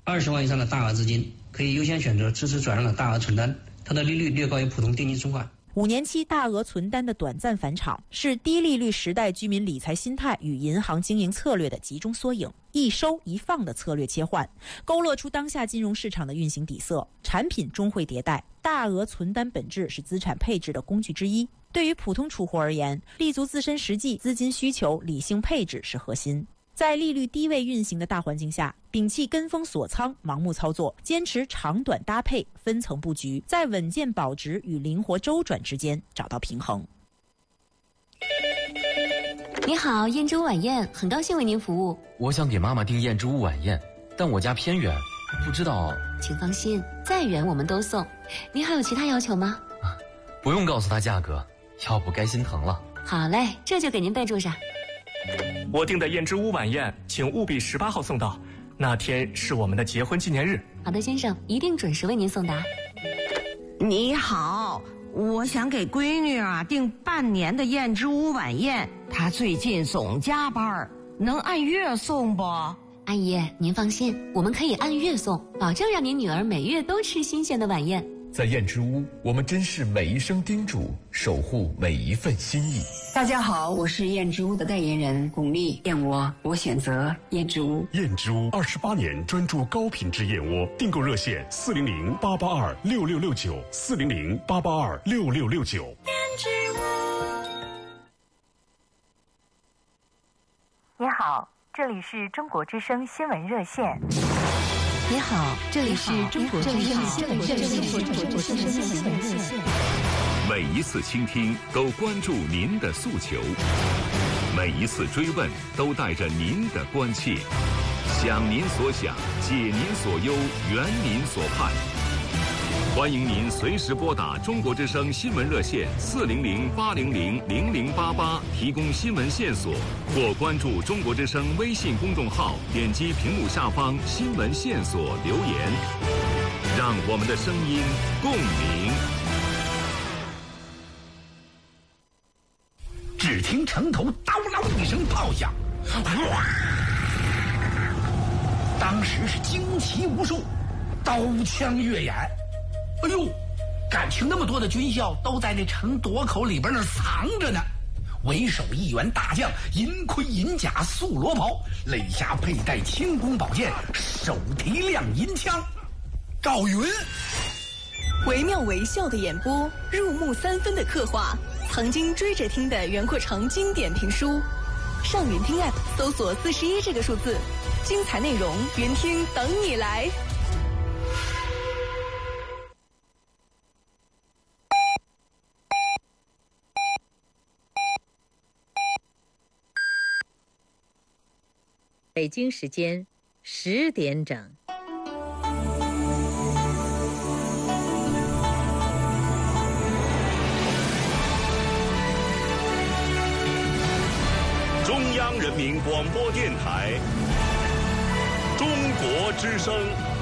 20万以上的大额资金可以优先选择支持转让的大额存单，它的利率略高于普通定期存款。 5年期大额存单的短暂返场，是低利率时代居民理财心态与银行经营策略的集中缩影。一收一放的策略切换，勾勒出当下金融市场的运行底色。产品终会迭代，大额存单本质是资产配置的工具之一。对于普通储户而言，立足自身实际资金需求，理性配置是核心。在利率低位运行的大环境下，摒弃跟风锁仓、盲目操作，坚持长短搭配、分层布局，在稳健保值与灵活周转之间找到平衡。 你好，燕之屋晚宴，很高兴为您服务。 我想给妈妈订燕之屋晚宴，但我家偏远，不知道。 请放心，再远我们都送。您还有其他要求吗？ 不用告诉她价格，要不该心疼了。 好嘞，这就给您备注上。 我订的燕之屋晚宴，请务必18号送到，那天是我们的结婚纪念日。 好的，先生，一定准时为您送达。 你好，我想给闺女订半年的燕之屋晚宴，她最近总加班，能按月送不？ 阿姨，您放心，我们可以按月送，保证让您女儿每月都吃新鲜的晚宴。 在燕之屋，我们珍视每一声叮嘱，守护每一份心意。 大家好，我是燕之屋的代言人巩俐，燕窝我选择燕之屋。 燕之屋28年专注高品质燕窝，订购热线400-882-6669，400-882-6669。 燕之屋。你好，这里是中国之声新闻热线。 你好，这里是中国之声新闻热线。 每一次倾听都关注您的诉求，每一次追问都带着您的关切，想您所想，解您所忧，圆您所盼。欢迎您随时拨打中国之声新闻热线400-800-0088，提供新闻线索，或关注中国之声微信公众号，点击屏幕下方新闻线索留言，让我们的声音共鸣。 只听城头叨啷一声炮响，哗！当时是惊奇无数，刀枪越眼。哎呦，感情那么多的军校都在那城垛口里边那藏着呢。为首一员大将，银盔银甲素罗袍，肋下佩戴轻弓宝剑，手提亮银枪。赵云， 惟妙惟肖的演播，入木3分的刻画，曾经追着听的袁阔成经典评书。上云听 App 搜索41这个数字，精彩内容云听等你来。 北京时间10点整。 中央人民广播电台，中国之声。